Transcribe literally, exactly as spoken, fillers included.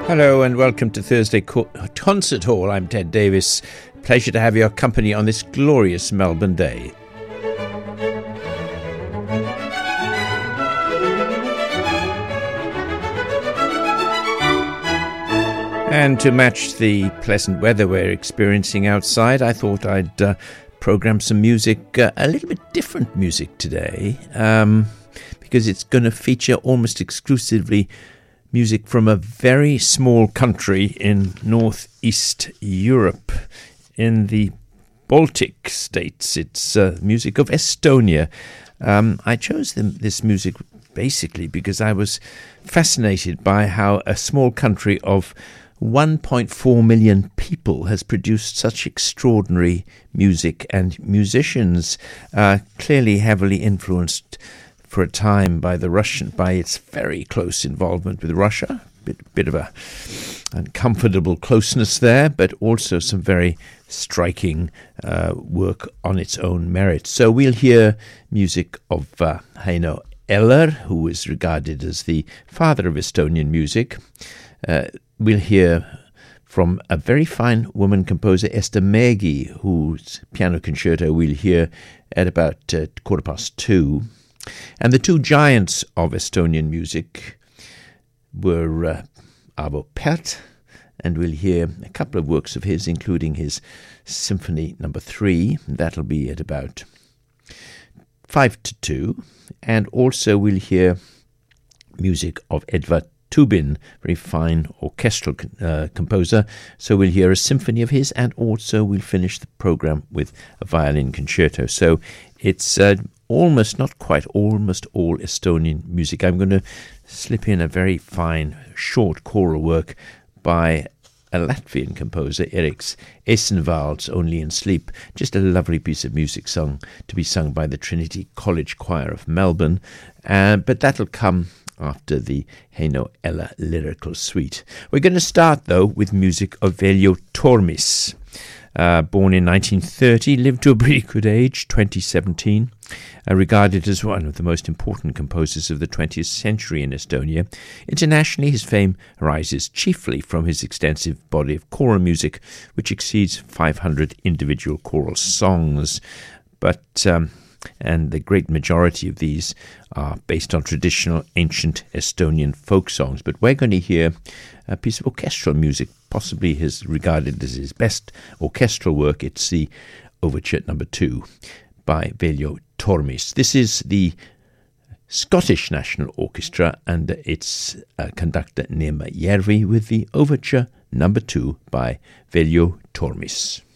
Hello and welcome to Thursday Co- Concert Hall. I'm Ted Davis. Pleasure to have your company on this glorious Melbourne day. And to match the pleasant weather we're experiencing outside, I thought I'd uh, program some music, uh, a little bit different music today, um, because it's going to feature almost exclusively music from a very small country in northeast Europe, in the Baltic states. It's uh, music of Estonia. Um, I chose them, this music basically because I was fascinated by how a small country of one point four million people has produced such extraordinary music, and musicians uh, clearly heavily influenced for a time by the Russian, by its very close involvement with Russia. Bit, bit of a uncomfortable closeness there, but also some very striking uh, work on its own merit. So we'll hear music of uh, Heino Eller, who is regarded as the father of Estonian music. Uh, we'll hear from a very fine woman composer, Ester Mägi, whose piano concerto we'll hear at about uh, quarter past two. And the two giants of Estonian music were uh, Arvo Pärt, and we'll hear a couple of works of his, including his Symphony Number Three. That'll be at about five to two. And also we'll hear music of Edvard Tubin, very fine orchestral uh, composer. So we'll hear a symphony of his, and also we'll finish the program with a violin concerto. So it's uh, almost, not quite, almost all Estonian music. I'm going to slip in a very fine, short choral work by a Latvian composer, Eriks Esenvalds, Only in Sleep. Just a lovely piece of music sung to be sung by the Trinity College Choir of Melbourne. Uh, but that'll come after the Heino Eller lyrical suite. We're going to start, though, with music of Veljo Tormis. Uh, born in nineteen thirty, lived to a pretty good age, twenty seventeen, uh, regarded as one of the most important composers of the twentieth century in Estonia. Internationally, his fame arises chiefly from his extensive body of choral music, which exceeds five hundred individual choral songs. But um, and the great majority of these are based on traditional ancient Estonian folk songs. But we're going to hear a piece of orchestral music, possibly his regarded as his best orchestral work. It's the Overture Number Two by Veljo Tormis. This is the Scottish National Orchestra, and its uh, conductor Neema Järvi with the Overture Number Two by Veljo Tormis.